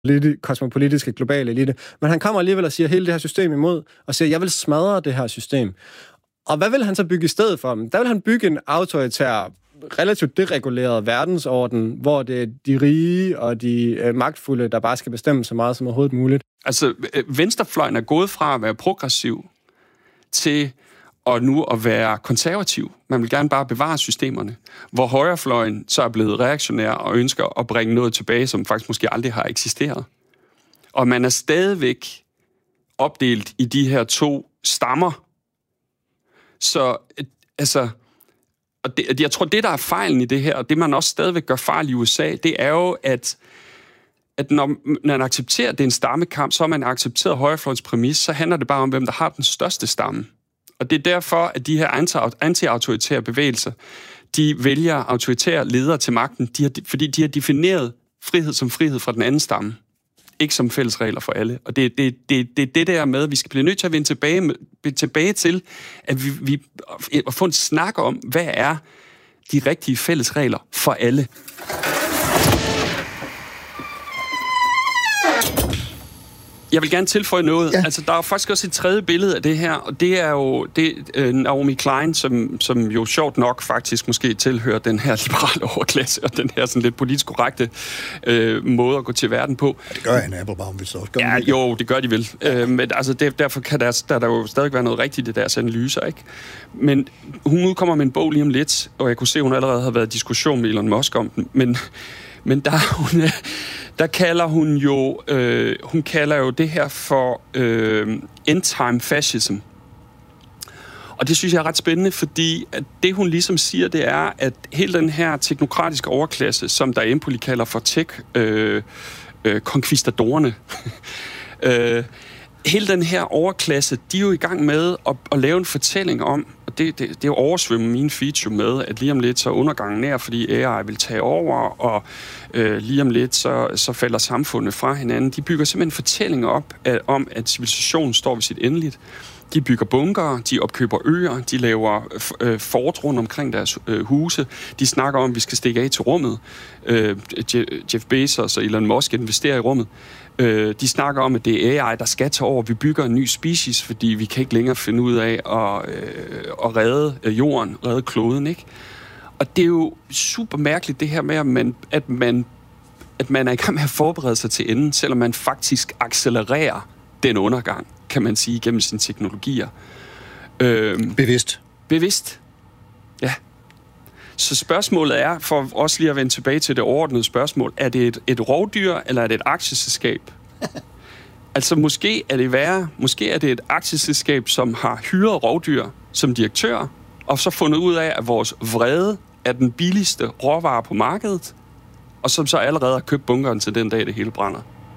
kosmopolitiske globale elite. Men han kommer alligevel og siger hele det her system imod, og siger, jeg vil smadre det her system. Og hvad vil han så bygge i stedet for dem? Der vil han bygge en autoritær, relativt dereguleret verdensorden, hvor det er de rige og de magtfulde, der bare skal bestemme så meget som overhovedet muligt. Altså, venstrefløjen er gået fra at være progressiv til at være konservativ. Man vil gerne bare bevare systemerne. Hvor højrefløjen så er blevet reaktionær og ønsker at bringe noget tilbage, som faktisk måske aldrig har eksisteret. Og man er stadigvæk opdelt i de her to stammer. Så, altså... Og jeg tror, det der er fejlen i det her, og det man også stadigvæk gør fejl i USA, det er jo, at når man accepterer, at det er en stammekamp, så har man accepteret højrefløjens præmis, så handler det bare om, hvem der har den største stamme. Og det er derfor, at de her anti-autoritære bevægelser, de vælger autoritære ledere til magten, fordi de har defineret frihed som frihed fra den anden stamme. Ikke som fælles regler for alle. Og det er det der med, at vi skal blive nødt til at vende tilbage til, at vi at få en snak om, hvad er de rigtige fælles regler for alle. Jeg vil gerne tilføje noget. Ja. Altså, der er faktisk også et tredje billede af det her, og det er jo Naomi Klein, som jo sjovt nok faktisk måske tilhører den her liberale overklasse, og den her sådan lidt politisk korrekte måde at gå til verden på. Ja, det gør Anne Applebaum, hvis også. Ja, jo, det gør de vel. Men altså, derfor kan der jo stadig være noget rigtigt i deres analyser, ikke? Men hun udkommer med en bog lige om lidt, og jeg kunne se, at hun allerede har været i diskussion med Elon Musk om den, men der kalder hun jo det her for end-time fascism. Og det synes jeg er ret spændende, fordi at det hun ligesom siger, det er, at hele den her teknokratiske overklasse, som der Empoli kalder for tech-konkvistadorerne, hele den her overklasse, de er jo i gang med at lave en fortælling om, og det er jo oversvømmet min feature med, at lige om lidt så er undergangen nær, fordi AI vil tage over, og lige om lidt så falder samfundet fra hinanden. De bygger simpelthen en fortælling op om, at civilisationen står ved sit endeligt. De bygger bunkere, de opkøber øer, de laver fort rundt omkring deres huse. De snakker om, at vi skal stikke af til rummet. Jeff Bezos og Elon Musk investerer i rummet. De snakker om, at det er AI, der skal tage over. Vi bygger en ny species, fordi vi kan ikke længere finde ud af at redde jorden, redde kloden, ikke? Og det er jo super mærkeligt, det her med, at man er i gang med at forberede sig til enden, selvom man faktisk accelererer den undergang, kan man sige, gennem sine teknologier. Bevidst. Ja. Så spørgsmålet er, for også lige at vende tilbage til det overordnede spørgsmål, er det et rovdyr, eller er det et aktieselskab? Altså måske er det et aktieselskab, som har hyret rovdyr som direktør, og så fundet ud af, at vores vrede er den billigste råvare på markedet, og som så allerede har købt bunkeren til den dag, det hele brænder.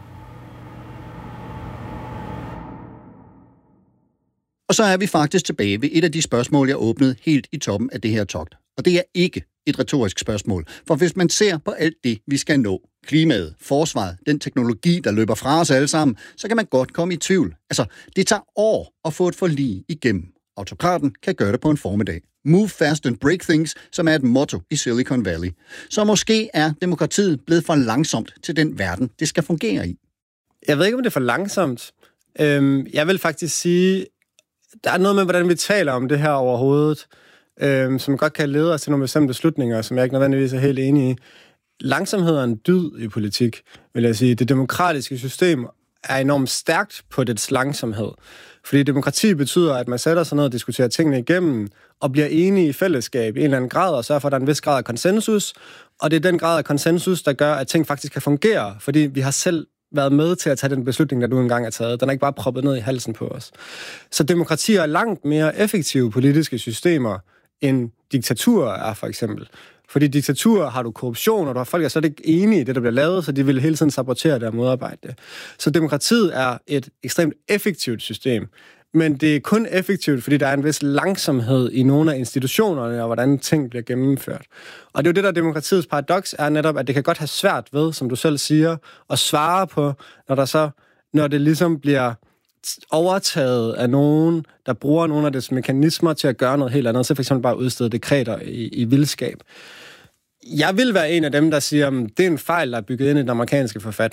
Og så er vi faktisk tilbage ved et af de spørgsmål, jeg åbnede helt i toppen af det her togt. Og det er ikke et retorisk spørgsmål. For hvis man ser på alt det, vi skal nå, klimaet, forsvaret, den teknologi, der løber fra os alle sammen, så kan man godt komme i tvivl. Altså, det tager år at få et forlig igennem. Autokraten kan gøre det på en formiddag. Move fast and break things, som er et motto i Silicon Valley. Så måske er demokratiet blevet for langsomt til den verden, det skal fungere i. Jeg ved ikke, om det er for langsomt. Jeg vil faktisk sige, der er noget med, hvordan vi taler om det her overhovedet, som godt kan lede os til nogle bestemte beslutninger, som jeg ikke nødvendigvis er helt enig i. Langsomhed er en dyd i politik, vil jeg sige. Det demokratiske system er enormt stærkt på dets langsomhed. Fordi demokrati betyder, at man sætter sig ned og diskuterer tingene igennem, og bliver enige i fællesskab i en eller anden grad, og sørger for, at der er en vis grad af konsensus. Og det er den grad af konsensus, der gør, at ting faktisk kan fungere, fordi vi har selv været med til at tage den beslutning, der du engang har taget. Den er ikke bare proppet ned i halsen på os. Så demokratier er langt mere effektive politiske systemer, end diktaturer er, for eksempel. Fordi diktaturer har du korruption, og du har folk, der er slet ikke enige i det, der bliver lavet, så de vil hele tiden sabotere det og modarbejde det. Så demokratiet er et ekstremt effektivt system. Men det er kun effektivt, fordi der er en vis langsomhed i nogle af institutionerne, og hvordan ting bliver gennemført. Og det er jo det, der demokratiets paradoks er netop, at det kan godt have svært ved, som du selv siger, at svare på, når det ligesom bliver overtaget af nogen, der bruger nogle af dets mekanismer til at gøre noget helt andet, så for eksempel bare udstede dekreter i vildskab. Jeg vil være en af dem, der siger, at det er en fejl, der er bygget ind i den amerikanske forfatning.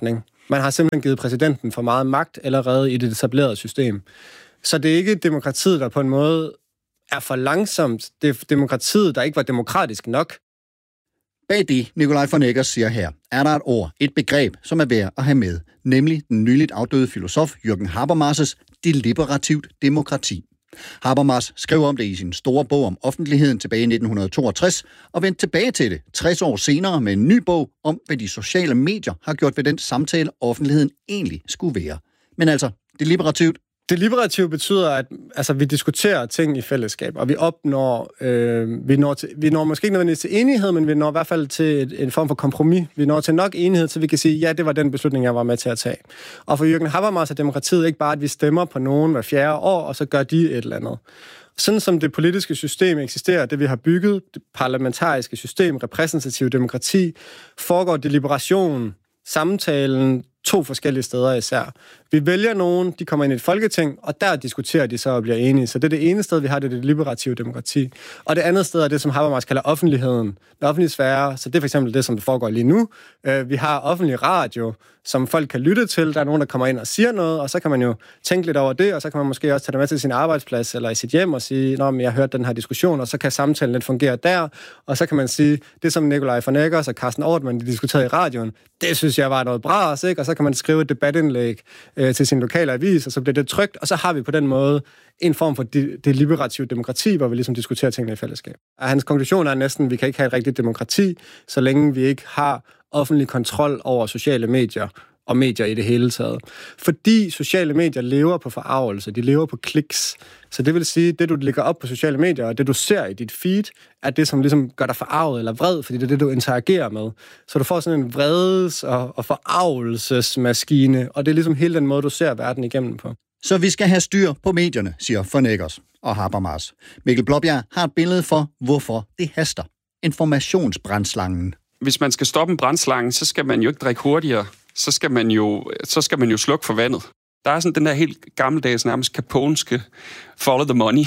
Man har simpelthen givet præsidenten for meget magt allerede i det etablerede system. Så det er ikke demokratiet, der på en måde er for langsomt. Det er demokratiet, der ikke var demokratisk nok. Bag det, Nikolaj von Eggers siger her, er der et ord, et begreb, som er værd at have med, nemlig den nyligt afdøde filosof Jürgen Habermas' deliberativt demokrati. Habermas skrev om det i sin store bog om offentligheden tilbage i 1962, og vendte tilbage til det 60 år senere med en ny bog om, hvad de sociale medier har gjort ved den samtale, offentligheden egentlig skulle være. Men altså, deliberativt. Deliberativt betyder, at vi diskuterer ting i fællesskab, og vi når måske ikke nødvendigvis til enighed, men vi når i hvert fald til en form for kompromis. Vi når til nok enighed, så vi kan sige, ja, det var den beslutning, jeg var med til at tage. Og for Jürgen Habermas er demokratiet ikke bare, at vi stemmer på nogen hver 4. år, og så gør de et eller andet. Sådan som det politiske system eksisterer, det vi har bygget, det parlamentariske system, repræsentativ demokrati, foregår deliberation, samtalen, 2 forskellige steder især. Vi vælger nogen, de kommer ind i et folketing, og der diskuterer de så og bliver enige. Så det er det ene sted, vi har det deliberative demokrati. Og det andet sted er det, som Habermas kalder offentligheden. Den offentlige sfære, så det er for eksempel det, som det foregår lige nu. Vi har offentlig radio, som folk kan lytte til. Der er nogen, der kommer ind og siger noget, og så kan man jo tænke lidt over det, og så kan man måske også tage det med til sin arbejdsplads eller i sit hjem og sige, nå, men jeg har hørt den her diskussion, og så kan samtalen lidt fungere der, og så kan man sige, det som Nikolaj von Eggers og Carsten Ortmann, de diskuterede i radioen, det synes jeg var noget bras, ikke? Og så kan man skrive et debatindlæg til sin lokale avis, og så bliver det trykt, og så har vi på den måde en form for deliberativt demokrati, hvor vi ligesom diskuterer tingene i fællesskab. Og hans konklusion er næsten, at vi kan ikke have et rigtigt demokrati, så længe vi ikke har offentlig kontrol over sociale medier og medier i det hele taget. Fordi sociale medier lever på forarvelse, de lever på kliks. Så det vil sige, at det, du lægger op på sociale medier, og det, du ser i dit feed, er det, som ligesom gør dig forarvet eller vred, fordi det er det, du interagerer med. Så du får sådan en vredes- og forarvelsesmaskine, og det er ligesom hele den måde, du ser verden igennem på. Så vi skal have styr på medierne, siger von Eggers og Habermas. Mikkel Blåbjerg har et billede for, hvorfor det haster. Informationsbrændslangen. Hvis man skal stoppe en brændslange, så skal man jo ikke drikke hurtigere. Så skal man jo slukke for vandet. Der er sådan den der helt gammeldags, nærmest caponske follow the money,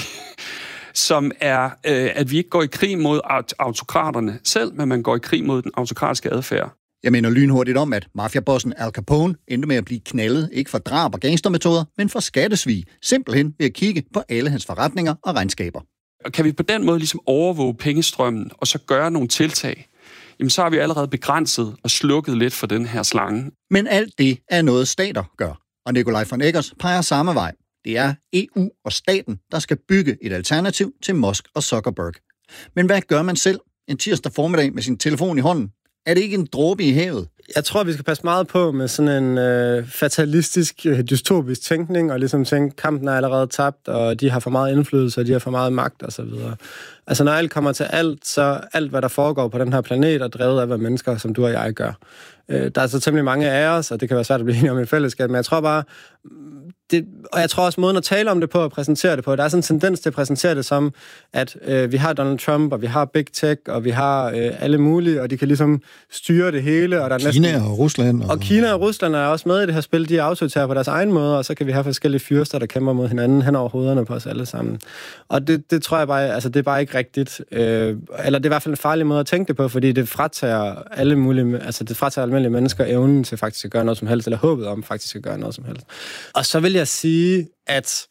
som er, at vi ikke går i krig mod autokraterne selv, men man går i krig mod den autokratiske adfærd. Jeg mener lynhurtigt om, at mafiabossen Al Capone endte med at blive knaldet, ikke for drab og gangstermetoder, men for skattesvig, simpelthen ved at kigge på alle hans forretninger og regnskaber. Og kan vi på den måde ligesom overvåge pengestrømmen, og så gøre nogle tiltag, jamen så har vi allerede begrænset og slukket lidt for den her slange. Men alt det er noget, stater gør. Og Nikolaj von Eggers peger samme vej. Det er EU og staten, der skal bygge et alternativ til Musk og Zuckerberg. Men hvad gør man selv en tirsdag formiddag med sin telefon i hånden? Er det ikke en dråbe i havet? Jeg tror, vi skal passe meget på med sådan en fatalistisk, dystopisk tænkning, og ligesom tænke, kampen er allerede tabt, og de har for meget indflydelse, og de har for meget magt, osv. Altså, når alt kommer til alt, så alt, hvad der foregår på den her planet, er drevet af, hvad mennesker, som du og jeg gør. Der er så temmelig mange af os, og det kan være svært at blive enige om i fællesskab, men jeg tror bare, og jeg tror også, måden at tale om det på og præsentere det på, der er sådan en tendens til at præsentere det som, at vi har Donald Trump, og vi har Big Tech, og vi har alle mulige, og de kan ligesom styre det hele. Og der er Kina og Rusland. Og Kina og Rusland er også med i det her spil. De er autoritære på deres egen måde, og så kan vi have forskellige fyrster, der kæmper mod hinanden hen over hovederne på os alle sammen. Og det tror jeg bare, altså det er bare ikke rigtigt. Eller det er i hvert fald en farlig måde at tænke det på, fordi det fratager alle mulige, altså det fratager almindelige mennesker evnen til faktisk at gøre noget som helst, eller håbet om faktisk at gøre noget som helst. Og så vil jeg sige, at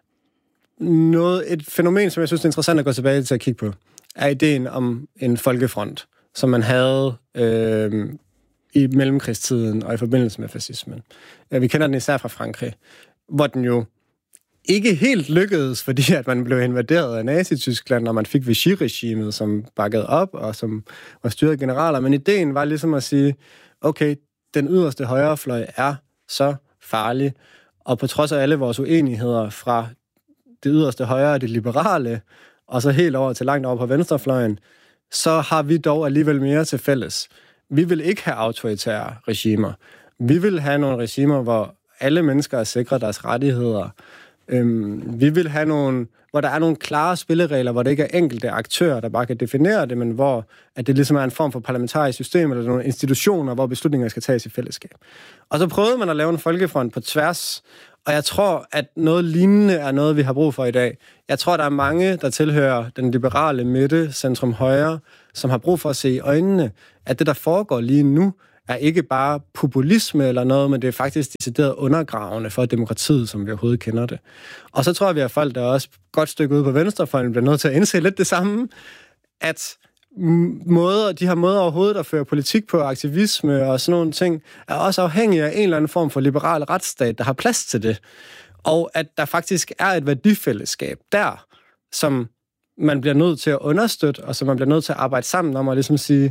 et fænomen, som jeg synes er interessant at gå tilbage til at kigge på, er ideen om en folkefront, som man havde i mellemkrigstiden og i forbindelse med fascismen. Vi kender den især fra Frankrig, hvor den jo ikke helt lykkedes, fordi at man blev invaderet af Nazi-Tyskland, og man fik Vichy-regimet, som bakkede op, og som var styret generaler. Men ideen var ligesom at sige, okay, den yderste højrefløj er så farlig, og på trods af alle vores uenigheder fra det yderste højre, det liberale, og så helt over til langt over på venstrefløjen, så har vi dog alligevel mere til fælles. Vi vil ikke have autoritære regimer. Vi vil have nogle regimer, hvor alle mennesker er sikret deres rettigheder. Vi vil have hvor der er nogle klare spilleregler, hvor det ikke er enkelte aktører, der bare kan definere det, men hvor at det ligesom er en form for parlamentarisk system, eller nogle institutioner, hvor beslutninger skal tages i fællesskab. Og så prøvede man at lave en folkefront på tværs, og jeg tror, at noget lignende er noget, vi har brug for i dag. Jeg tror, der er mange, der tilhører den liberale midte, centrum højre, som har brug for at se i øjnene, at det, der foregår lige nu, er ikke bare populisme eller noget, men det er faktisk decideret undergravende for demokratiet, som vi overhovedet kender det. Og så tror jeg, vi har folk, der er også godt stykke ude på venstrefløjen, bliver nødt til at indse lidt det samme, at de her måder overhovedet at føre politik på, aktivisme og sådan nogle ting, er også afhængige af en eller anden form for liberal retsstat, der har plads til det. Og at der faktisk er et værdifællesskab der, som man bliver nødt til at understøtte, og som man bliver nødt til at arbejde sammen om, og ligesom sige,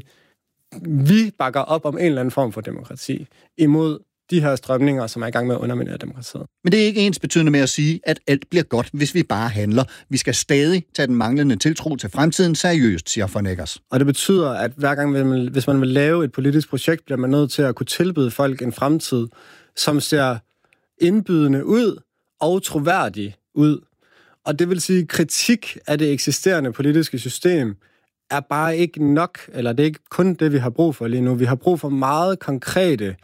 vi bakker op om en eller anden form for demokrati, imod de her strømninger, som er i gang med at underminere demokratiet. Men det er ikke ensbetydende med at sige, at alt bliver godt, hvis vi bare handler. Vi skal stadig tage den manglende tiltro til fremtiden seriøst, siger von Eggers. Og det betyder, at hver gang, hvis man vil lave et politisk projekt, bliver man nødt til at kunne tilbyde folk en fremtid, som ser indbydende ud og troværdig ud. Og det vil sige, at kritik af det eksisterende politiske system er bare ikke nok, eller det er ikke kun det, vi har brug for lige nu. Vi har brug for meget konkrete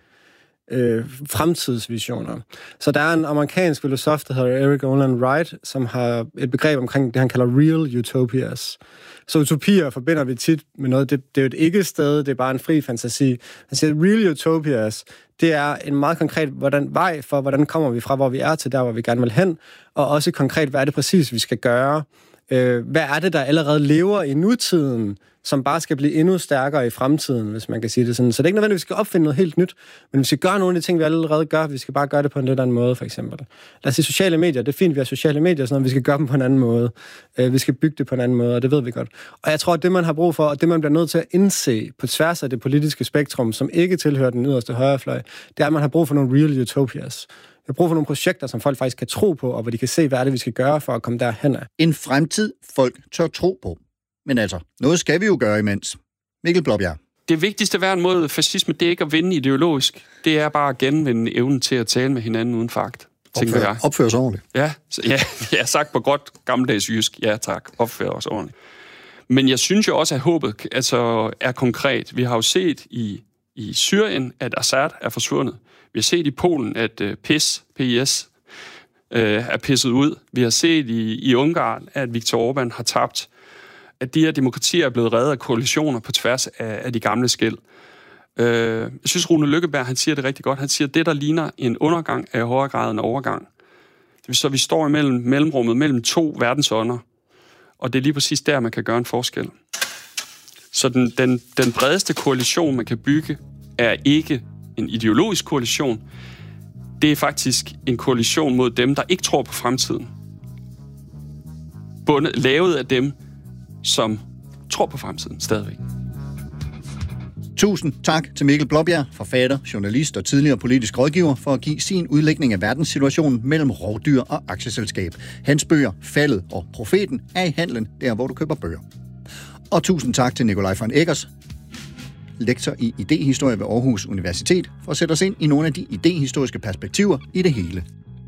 fremtidsvisioner. Så der er en amerikansk filosof, der hedder Eric Olin Wright, som har et begreb omkring det, han kalder real utopias. Så utopier forbinder vi tit med noget, det er jo et ikke-sted, det er bare en fri fantasi. Han siger, real utopias, det er en meget konkret vej for, hvordan kommer vi fra, hvor vi er til der, hvor vi gerne vil hen, og også konkret, hvad er det præcis, vi skal gøre. Hvad er det, der allerede lever i nutiden, som bare skal blive endnu stærkere i fremtiden, hvis man kan sige det sådan. Så det er ikke nødvendigt, at vi skal opfinde noget helt nyt, men vi skal gøre nogle af de ting, vi allerede gør. Vi skal bare gøre det på en lidt anden måde, for eksempel. Lad os sige sociale medier. Det er fint, vi har sociale medier, sådan noget, vi skal gøre dem på en anden måde. Vi skal bygge det på en anden måde, og det ved vi godt. Og jeg tror, at det, man har brug for, og det, man bliver nødt til at indse på tværs af det politiske spektrum, som ikke tilhører den yderste højrefløj, det er, at man har brug for nogle real utopias. Vi har brug for nogle projekter, som folk faktisk kan tro på, og hvor de kan se, hvad er det, vi skal gøre for at komme derhen af. En fremtid, folk tør tro på. Men altså, noget skal vi jo gøre imens. Mikkel Blåbjerg. Det vigtigste værn mod fascisme, det er ikke at vinde ideologisk. Det er bare at genvinde evnen til at tale med hinanden uden fakt, tænker jeg. Opfør os ordentligt. Ja, sagt på godt gammeldags jysk. Ja, tak. Opfør os ordentligt. Men jeg synes jo også, at håbet er konkret. Vi har jo set i Syrien, at Assad er forsvundet. Vi har set i Polen, at PIS er pisset ud. Vi har set i Ungarn, at Viktor Orbán har tabt. At de her demokratier er blevet reddet af koalitioner på tværs af de gamle skel. Jeg synes, Rune Lykkeberg, han siger det rigtig godt. Han siger, at det, der ligner en undergang, er i højere grad en overgang. Så vi står imellem mellemrummet mellem to verdensånder, og det er lige præcis der, man kan gøre en forskel. Så den bredeste koalition, man kan bygge, er ikke en ideologisk koalition. Det er faktisk en koalition mod dem, der ikke tror på fremtiden. Lavet af dem, som tror på fremtiden stadigvæk. Tusind tak til Mikkel Blåbjerg, forfatter, journalist og tidligere politisk rådgiver, for at give sin udlægning af verdenssituationen mellem rovdyr og aktieselskab. Hans bøger, Faldet og Profeten, er i handlen, der hvor du køber bøger. Og tusind tak til Nikolaj von Eggers, lektor i idehistorie ved Aarhus Universitet, for at sætte os ind i nogle af de idehistoriske perspektiver i det hele.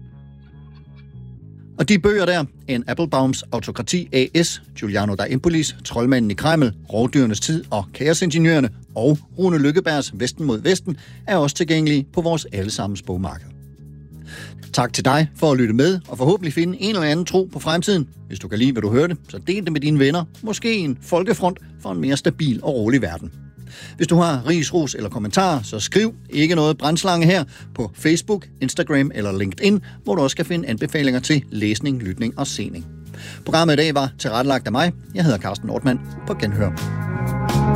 Og de bøger der, Anne Applebaums Autokrati A/S, Giuliano da Empolis, Troldmanden i Kreml, Rovdyrenes Tid og Kaosingeniørerne og Rune Lykkebergs Vesten mod Vesten, er også tilgængelige på vores allesammens bogmarked. Tak til dig for at lytte med, og forhåbentlig finde en eller anden tro på fremtiden. Hvis du kan lide, hvad du hørte, så del det med dine venner. Måske en folkefront for en mere stabil og rolig verden. Hvis du har ris, ros eller kommentarer, så skriv ikke noget brandslange her på Facebook, Instagram eller LinkedIn, hvor du også kan finde anbefalinger til læsning, lytning og sening. Programmet i dag var tilrettelagt af mig. Jeg hedder Carsten Ortmann. På genhør.